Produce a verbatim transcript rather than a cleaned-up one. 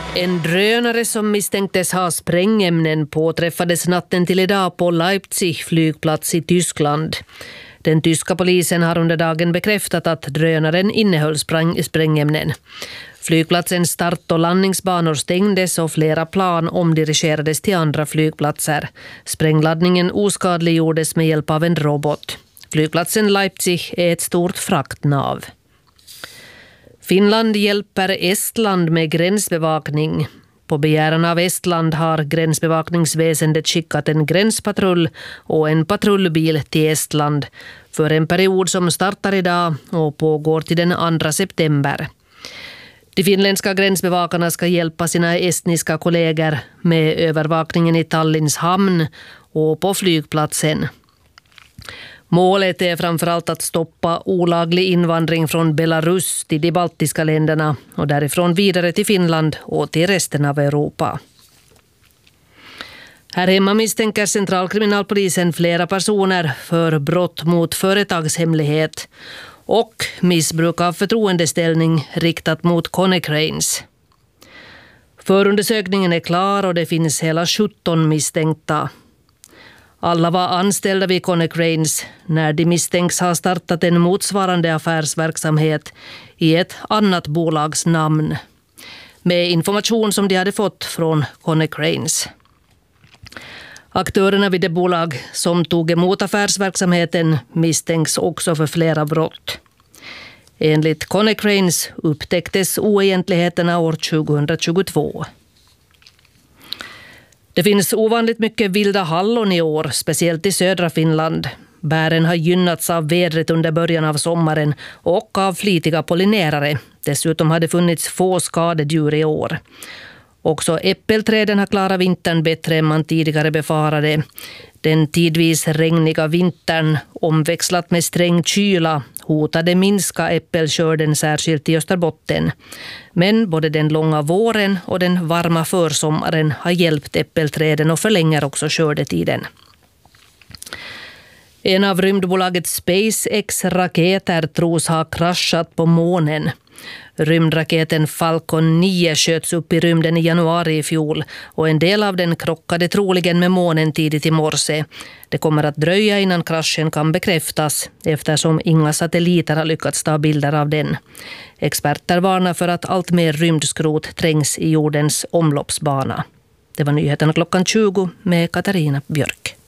En drönare som misstänktes ha sprängämnen påträffades natten till idag på Leipzig flygplats i Tyskland. Den tyska polisen har under dagen bekräftat att drönaren innehöll spräng- sprängämnen. Flygplatsens start- och landningsbanor stängdes och flera plan omdirigerades till andra flygplatser. Sprängladdningen oskadliggjordes med hjälp av en robot. Flygplatsen Leipzig är ett stort fraktnav. Finland hjälper Estland med gränsbevakning. På begäran av Estland har gränsbevakningsväsendet skickat en gränspatrull och en patrullbil till Estland för en period som startar idag och pågår till den andra september. De finländska gränsbevakarna ska hjälpa sina estniska kollegor med övervakningen i Tallinns hamn och på flygplatsen. Målet är framförallt att stoppa olaglig invandring från Belarus till de baltiska länderna och därifrån vidare till Finland och till resten av Europa. Här hemma misstänker centralkriminalpolisen flera personer för brott mot företagshemlighet och missbruk av förtroendeställning riktat mot Konecranes. Förundersökningen är klar och det finns hela sjutton misstänkta. Alla var anställda vid Konecranes när de misstänks ha startat en motsvarande affärsverksamhet i ett annat bolags namn med information som de hade fått från Konecranes. Aktörerna vid det bolag som tog emot affärsverksamheten misstänks också för flera brott. Enligt Konecranes upptäcktes oegentligheterna år tjugohundratjugotvå. Det finns ovanligt mycket vilda hallon i år, speciellt i södra Finland. Bären har gynnats av vädret under början av sommaren och av flitiga pollinerare. Dessutom har det funnits få skadedjur i år. Också äppelträden har klarat vintern bättre än man tidigare befarade. Den tidvis regniga vintern omväxlat med sträng kyla hotade minska äppelskörden särskilt i Österbotten. Men både den långa våren och den varma försommaren har hjälpt äppelträden och förlänger också skördetiden. En av rymdbolaget SpaceX-raketer tros ha kraschat på månen. Rymdraketen Falcon nio sköts upp i rymden i januari i fjol och en del av den krockade troligen med månen tidigt i morse. Det kommer att dröja innan kraschen kan bekräftas eftersom inga satelliter har lyckats ta bilder av den. Experter varnar för att allt mer rymdskrot trängs i jordens omloppsbana. Det var nyheterna klockan tjugo med Katarina Björk.